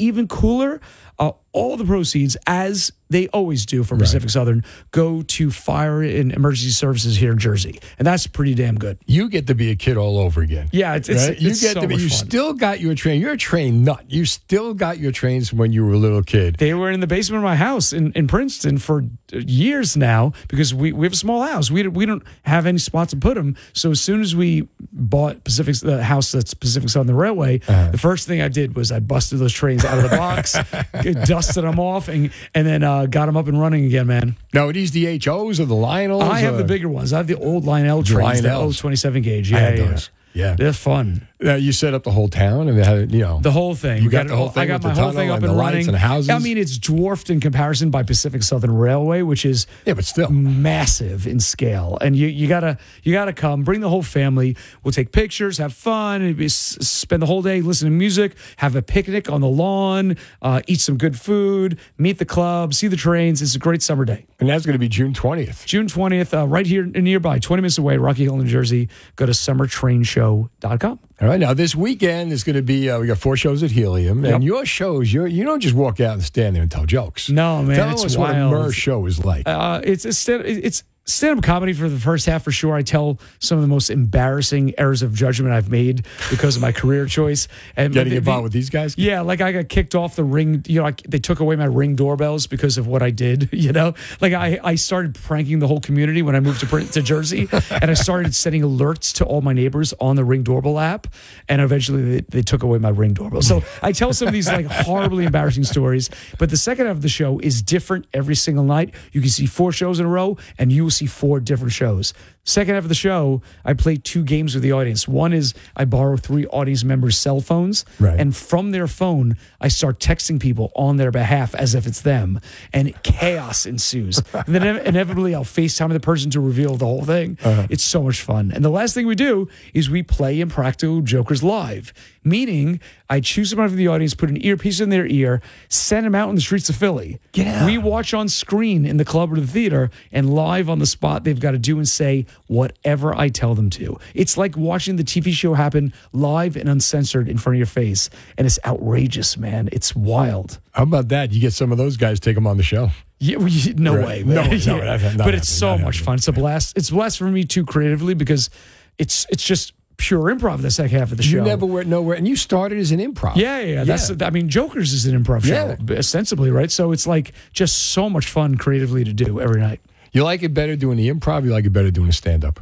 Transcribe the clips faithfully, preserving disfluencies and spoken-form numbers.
even cooler, uh, all the proceeds, as they always do for Pacific right. Southern, go to fire and emergency services here in Jersey. And that's pretty damn good. You get to be a kid all over again. Yeah, it's, it's, right? You it's get so to be, much you fun. still got your train. You're a train nut. You still got your trains from when you were a little kid. They were in the basement of my house in, in Princeton for years now because we, we have a small house. We, we don't have any spots to put them. So as soon as we bought Pacific, the house that's Pacific Southern Railway, uh-huh. the first thing I did was I busted those trains out of the box, dusted them off, and, and then uh, got them up and running again, man. Now, are these the H Os or the Lionels? I have or? the bigger ones. I have the old Lionel trains, the O twenty-seven gauge. Yeah, I had yeah. those. Yeah, they're fun. Uh, you set up the whole town, and had, you know the whole thing. You got, got the whole thing. I got with my the whole thing up and, and the running. Lights and houses. I mean, it's dwarfed in comparison by Pacific Southern Railway, which is yeah, but still massive in scale. And you you gotta you gotta come, bring the whole family. We'll take pictures, have fun, be, spend the whole day listening to music, have a picnic on the lawn, uh, eat some good food, meet the club, see the trains. It's a great summer day. And that's going to be June twentieth. June twentieth, uh, right here nearby, twenty minutes away, Rocky Hill, New Jersey. Go to summer train show dot com. All right, now this weekend is going to be, uh, we got four shows at Helium, yep. and your shows, you're, you don't just walk out and stand there and tell jokes. No, man, tell it's us wild. what a Murr show is like. Uh, it's a stand, it's stand-up comedy for the first half for sure. I tell some of the most embarrassing errors of judgment I've made because of my career choice. And Getting the, involved the, with these guys? Yeah, like I got kicked off the Ring. You know, I, they took away my Ring doorbells because of what I did. You know, like I, I started pranking the whole community when I moved to to Jersey, and I started sending alerts to all my neighbors on the Ring doorbell app, and eventually they, they took away my Ring doorbell. So I tell some of these like horribly embarrassing stories, but the second half of the show is different every single night. You can see four shows in a row, and you will see four different shows. Second half of the show, I play two games with the audience. One is I borrow three audience members' cell phones, right. and from their phone, I start texting people on their behalf as if it's them, and chaos ensues. And then inevitably, I'll FaceTime the person to reveal the whole thing. Uh-huh. It's so much fun. And the last thing we do is we play Impractical Jokers live, meaning I choose somebody from the audience, put an earpiece in their ear, send them out in the streets of Philly. Get out. We watch on screen in the club or the theater, and live on the spot, they've got to do and say whatever I tell them to. It's like watching the T V show happen live and uncensored in front of your face, and it's outrageous, man. It's wild. How about that? You get some of those guys, take them on the show. Yeah, we, no right. way, man. No, no, yeah. no, not, not but it's so not much happening. fun. It's a blast. It's a blast for me too, creatively, because it's it's just pure improv the second half of the show. You never went nowhere, and you started as an improv. Yeah, yeah, yeah. That's I mean, Jokers is an improv show, Yeah. ostensibly, right? So it's like just so much fun creatively to do every night. You like it better doing the improv? You like it better doing the stand-up?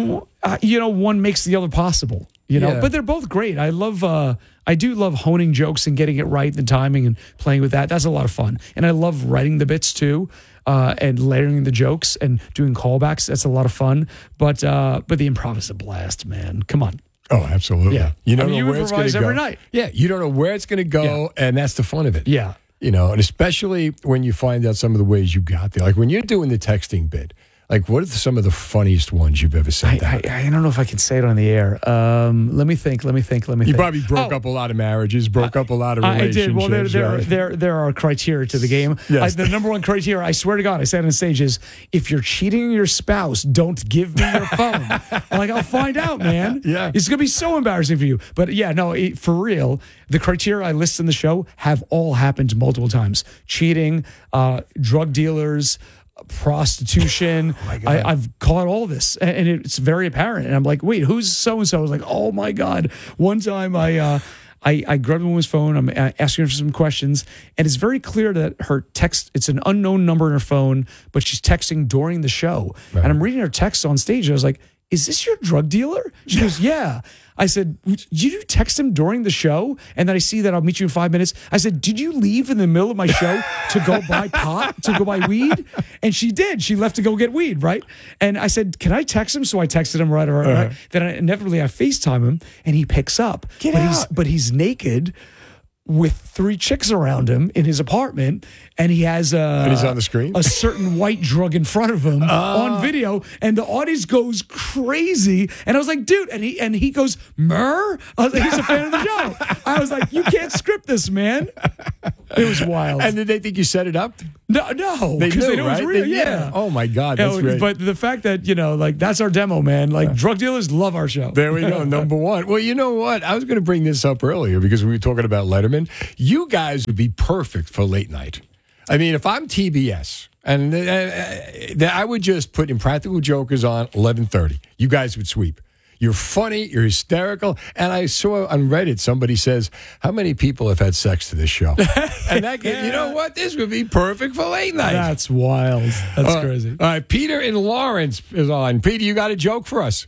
Uh, you know, one makes the other possible. You know, Yeah. but they're both great. I love, uh, I do love honing jokes and getting it right, the timing and playing with that. That's a lot of fun. And I love writing the bits too, uh, and layering the jokes and doing callbacks. That's a lot of fun. But uh, but the improv is a blast, man. Come on. Oh, absolutely. Yeah. You don't I mean, know you where it's going improvise to go. every night. Yeah, you don't know where it's going to go, Yeah. and that's the fun of it. Yeah. You know, and especially when you find out some of the ways you got there. Like when you're doing the texting bit, like what are some of the funniest ones you've ever sent I, out? I, I don't know if I can say it on the air. Um, let me think. Let me think. Let me You think. probably broke Oh. up a lot of marriages, broke up a lot of I relationships. did. Well, there, there, right? there, there are criteria to the game. Yes. I, the number one criteria, I swear to God, I said on stage is, if you're cheating on your spouse, don't give me your phone. I'm like, I'll find out, man. Yeah. It's going to be so embarrassing for you. But yeah, no, it, for real, the criteria I list in the show have all happened multiple times. Cheating, uh, drug dealers, prostitution. Oh my I, I've caught all this, and, and it's very apparent. And I'm like, wait, who's so and so? I was like, oh my God. One time I. Uh, I, I grabbed a woman's phone. I'm uh, asking her for some questions, and it's very clear that her text, it's an unknown number in her phone, but she's texting during the show. Right. And I'm reading her text on stage, and I was like, is this your drug dealer? She goes, yeah. I said, did you text him during the show? And then I see that I'll meet you in five minutes. I said, did you leave in the middle of my show to go buy pot, to go buy weed? And she did. She left to go get weed, right? And I said, can I text him? So I texted him right, right, right. Uh-huh. Then I, inevitably I FaceTime him, and he picks up. Get but out. he's but he's naked with three chicks around him in his apartment, and he has a, And he's on the screen? a certain white drug in front of him on video, and the audience goes crazy. And I was like, dude, and he and he goes, Murr? I was like, he's a fan of the show. I was like, you can't script this, man. It was wild. And did they think you set it up? No, no, They because knew, they know right? it's real. They- yeah. Oh my God, that's You know, great. But the fact that, you know, like that's our demo, man. Like drug dealers love our show. There we go, number one. Well, you know what? I was going to bring this up earlier because we were talking about Letterman. You guys would be perfect for late night. I mean, if I'm T B S, and uh, uh, I would just put Impractical Jokers on eleven thirty. You guys would sweep. You're funny. You're hysterical. And I saw on Reddit somebody says, "How many people have had sex to this show?" And that, yeah. You know what? This would be perfect for late night. That's wild. That's uh, crazy. All right, Peter in Lawrence is on. Peter, you got a joke for us?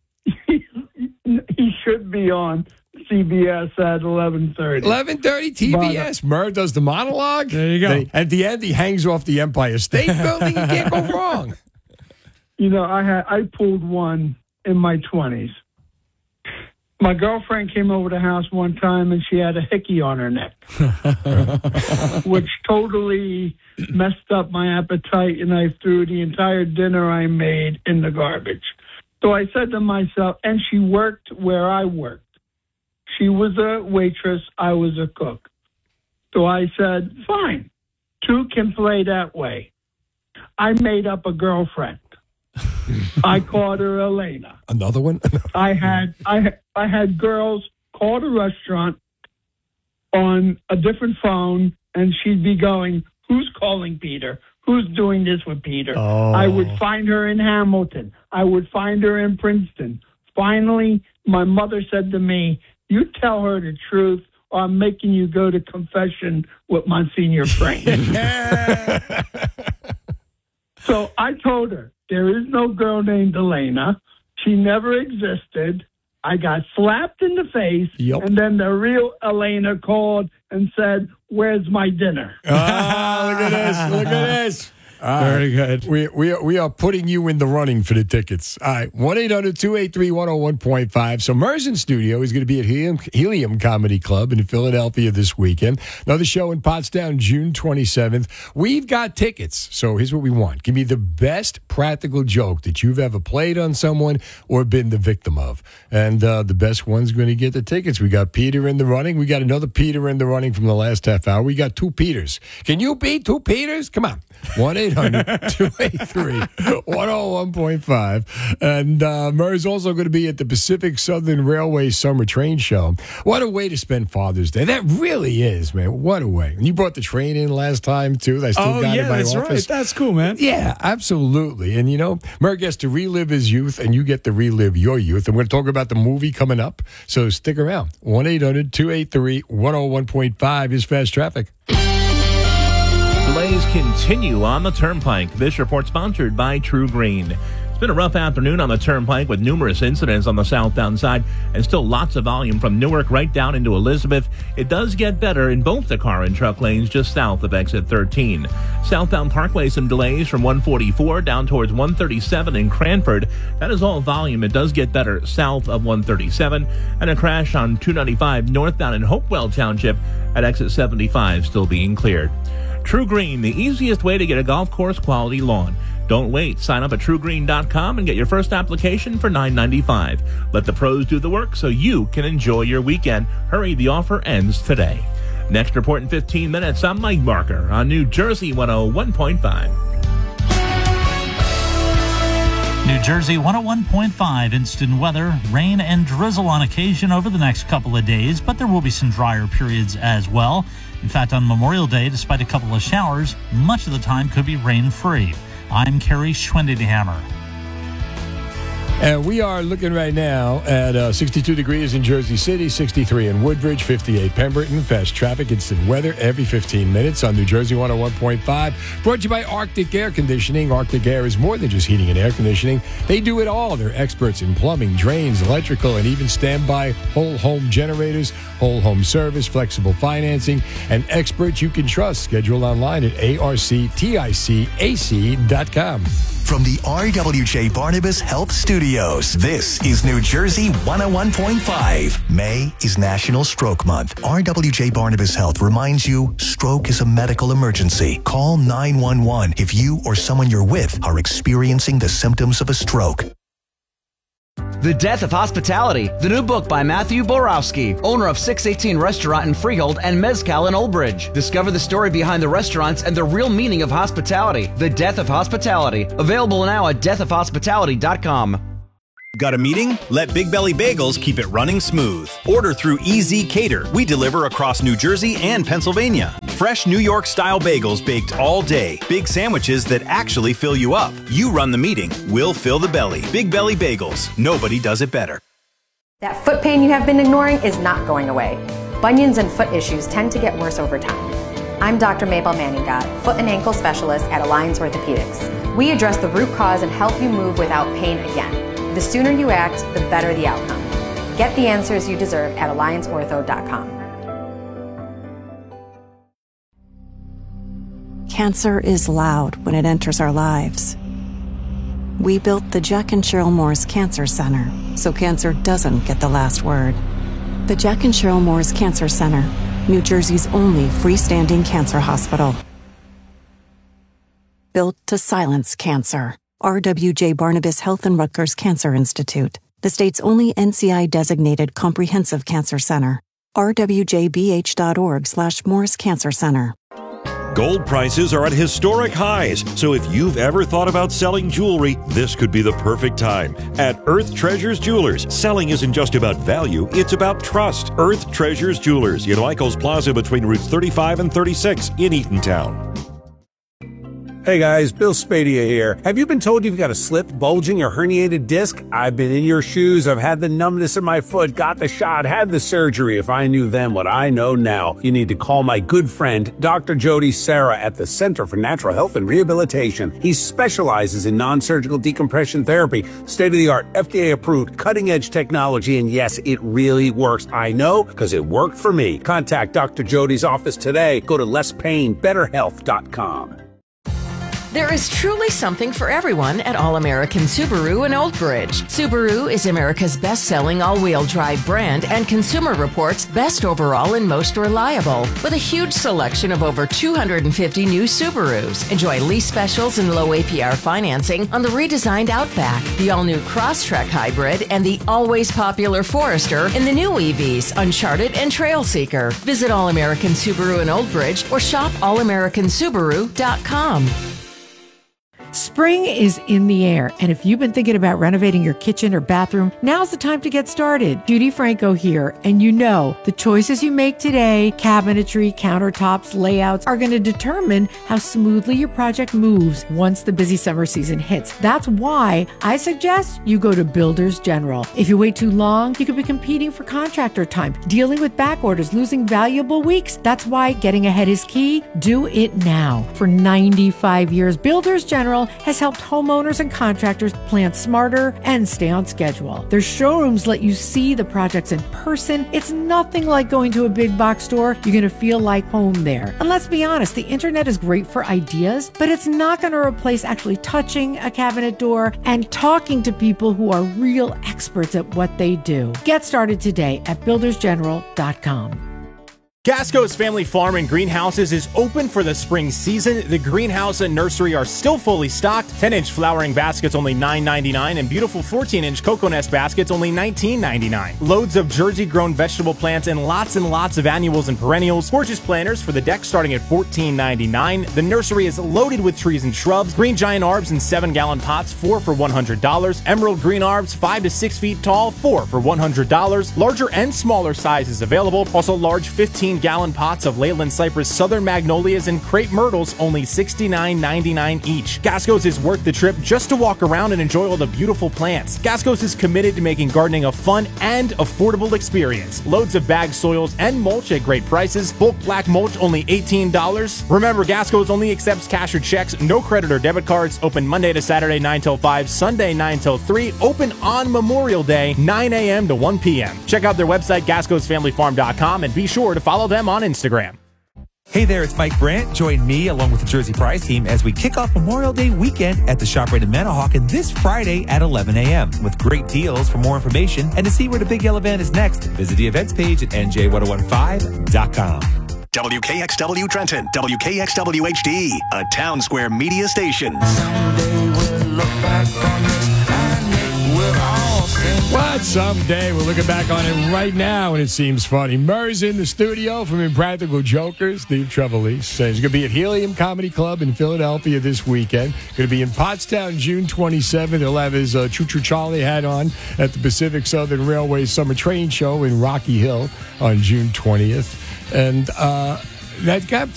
He should be on C B S at eleven thirty. eleven thirty T B S. Murr does the monologue. There you go. They, at the end, he hangs off the Empire State Building. You can't go wrong. You know, I had I pulled one in my twenties. My girlfriend came over the house one time and she had a hickey on her neck, which totally messed up my appetite, and I threw the entire dinner I made in the garbage. So I said to myself, and she worked where I worked. She was a waitress, I was a cook. So I said, fine, two can play that way. I made up a girlfriend. I called her Elena. Another one? I had I I had girls call the restaurant on a different phone, and she'd be going, "Who's calling Peter? Who's doing this with Peter?" Oh. I would find her in Hamilton. I would find her in Princeton. Finally, my mother said to me, "You tell her the truth, or I'm making you go to confession with Monsignor Frank." So I told her, there is no girl named Elena. She never existed. I got slapped in the face, yep. And then the real Elena called and said, "Where's my dinner?" Ah, look at this. Look at this. All Very right. good. We, we, are, we are putting you in the running for the tickets. All right. one eight hundred two eight three one oh one point five. So Murr's in studio. He's going to be at Helium, Helium Comedy Club in Philadelphia this weekend. Another show in Pottstown, June twenty-seventh. We've got tickets. So here's what we want. Give me the best practical joke that you've ever played on someone or been the victim of. And uh, the best one's going to get the tickets. We got Peter in the running. We got another Peter in the running from the last half hour. We got two Peters. Can you beat two Peters? Come on. one eight hundred two eight three one oh one point five. And uh, Murr's also going to be at the Pacific Southern Railway Summer Train Show. What a way to spend Father's Day. That really is, man. What a way. And you brought the train in last time, too. I still Oh, got it yeah, in my that's office. right. That's cool, man. Yeah, absolutely. And, you know, Murr gets to relive his youth, and you get to relive your youth. And we're going to talk about the movie coming up. So stick around. one eight hundred two eight three one oh one point five is Fast Traffic. Delays continue on the Turnpike. This report sponsored by True Green. It's been a rough afternoon on the Turnpike with numerous incidents on the southbound side and still lots of volume from Newark right down into Elizabeth. It does get better in both the car and truck lanes just south of exit thirteen. Southbound Parkway, some delays from one forty-four down towards one thirty-seven in Cranford. That is all volume. It does get better south of one thirty-seven. And a crash on two ninety-five northbound in Hopewell Township at exit seventy-five still being cleared. True Green, the easiest way to get a golf course quality lawn. Don't wait. Sign up at true green dot com and get your first application for nine ninety-five. Let the pros do the work so you can enjoy your weekend. Hurry, the offer ends today. Next report in fifteen minutes, I'm Mike Barker on New Jersey one oh one point five. New Jersey one oh one point five instant weather, rain and drizzle on occasion over the next couple of days, but there will be some drier periods as well. In fact, on Memorial Day, despite a couple of showers, much of the time could be rain-free. I'm Kerry Schwendenhammer. And we are looking right now at uh, sixty-two degrees in Jersey City, sixty-three in Woodbridge, fifty-eight Pemberton. Fast traffic, instant weather every fifteen minutes on New Jersey one oh one point five. Brought to you by Arctic Air Conditioning. Arctic Air is more than just heating and air conditioning. They do it all. They're experts in plumbing, drains, electrical, and even standby whole home generators, whole home service, flexible financing, and experts you can trust. Schedule online at A R C T I C A C dot com. From the R W J Barnabas Health Studios, this is New Jersey one oh one point five. May is National Stroke Month. R W J Barnabas Health reminds you, stroke is a medical emergency. Call nine one one if you or someone you're with are experiencing the symptoms of a stroke. The Death of Hospitality, the new book by Matthew Borowski, owner of six eighteen Restaurant in Freehold and Mezcal in Old Bridge. Discover the story behind the restaurants and the real meaning of hospitality. The Death of Hospitality, available now at death of hospitality dot com. Got a meeting? Let Big Belly Bagels keep it running smooth. Order through E Z Cater. We deliver across New Jersey and Pennsylvania. Fresh New York-style bagels baked all day. Big sandwiches that actually fill you up. You run the meeting. We'll fill the belly. Big Belly Bagels. Nobody does it better. That foot pain you have been ignoring is not going away. Bunions and foot issues tend to get worse over time. I'm Doctor Mabel Manningot, foot and ankle specialist at Alliance Orthopedics. We address the root cause and help you move without pain again. The sooner you act, the better the outcome. Get the answers you deserve at alliance ortho dot com. Cancer is loud when it enters our lives. We built the Jack and Cheryl Morris Cancer Center so cancer doesn't get the last word. The Jack and Cheryl Morris Cancer Center, New Jersey's only freestanding cancer hospital. Built to silence cancer. R W J Barnabas Health and Rutgers Cancer Institute, the state's only N C I-designated comprehensive cancer center. r w j b h dot org slash Morris Cancer Center. Gold prices are at historic highs, so if you've ever thought about selling jewelry, this could be the perfect time. At Earth Treasures Jewelers, selling isn't just about value, it's about trust. Earth Treasures Jewelers in Lycos Plaza between routes thirty-five and thirty-six in Eatontown. Hey guys, Bill Spadia here. Have you been told you've got a slipped, bulging, or herniated disc? I've been in your shoes. I've had the numbness in my foot, got the shot, had the surgery. If I knew then what I know now, you need to call my good friend, Doctor Jody Serra at the Center for Natural Health and Rehabilitation. He specializes in non-surgical decompression therapy, state-of-the-art, F D A-approved, cutting-edge technology, and yes, it really works. I know, because it worked for me. Contact Doctor Jody's office today. Go to less pain better health dot com. There is truly something for everyone at All-American Subaru in Old Bridge. Subaru is America's best-selling all-wheel drive brand and Consumer Reports' best overall and most reliable. With a huge selection of over two hundred fifty new Subarus. Enjoy lease specials and low A P R financing on the redesigned Outback, the all-new Crosstrek Hybrid, and the always popular Forester in the new E Vs, Uncharted and Trailseeker. Visit All-American Subaru in Old Bridge or shop all american subaru dot com. Spring is in the air, and if you've been thinking about renovating your kitchen or bathroom, now's the time to get started. Judy Franco here, and you know the choices you make today, cabinetry, countertops, layouts, are going to determine how smoothly your project moves once the busy summer season hits. That's why I suggest you go to Builders General. If you wait too long, you could be competing for contractor time, dealing with back orders, losing valuable weeks. That's why getting ahead is key. Do it now. For ninety-five years, Builders General has helped homeowners and contractors plan smarter and stay on schedule. Their showrooms let you see the projects in person. It's nothing like going to a big box store. You're going to feel like home there. And let's be honest, the internet is great for ideas, but it's not going to replace actually touching a cabinet door and talking to people who are real experts at what they do. Get started today at builders general dot com. Gasco's Family Farm and Greenhouses is open for the spring season. The greenhouse and nursery are still fully stocked. ten-inch flowering baskets only nine ninety-nine and beautiful fourteen-inch cocoa nest baskets only nineteen ninety-nine. Loads of Jersey-grown vegetable plants and lots and lots of annuals and perennials. Gorgeous planters for the deck starting at fourteen ninety-nine. The nursery is loaded with trees and shrubs. Green giant arbs in seven-gallon pots, four for one hundred dollars. Emerald green arbs, five to six feet tall, four for one hundred dollars. Larger and smaller sizes available. Also large fifteen-gallon pots of Leyland cypress, southern magnolias, and crepe myrtles, only sixty-nine ninety-nine each. Gasco's is worth the trip just to walk around and enjoy all the beautiful plants. Gasco's is committed to making gardening a fun and affordable experience. Loads of bagged soils and mulch at great prices. Bulk black mulch only eighteen dollars. Remember, Gasco's only accepts cash or checks, no credit or debit cards. Open Monday to Saturday nine till five, Sunday nine till three. Open on Memorial Day nine a.m. to one p.m. Check out their website gascos family farm dot com and be sure to follow them on Instagram. Hey there, it's Mike Brandt. Join me along with the Jersey Prize team as we kick off Memorial Day weekend at the ShopRite in Manahawkin this Friday at eleven a.m. with great deals. For more information and to see where the big yellow van is next, visit the events page at N J ten fifteen dot com. W K X W Trenton, W K X W H D, a Town Square media station. Someday we'll look back on this and it will all seem What? Someday we're looking back on it right now, and it seems funny. Murr's in the studio from Impractical Jokers. Steve Trevelise says he's going to be at Helium Comedy Club in Philadelphia this weekend. Going to be in Pottstown June twenty-seventh. He'll have his uh, Choo Choo Charlie hat on at the Pacific Southern Railway Summer Train Show in Rocky Hill on June twentieth. And uh, that got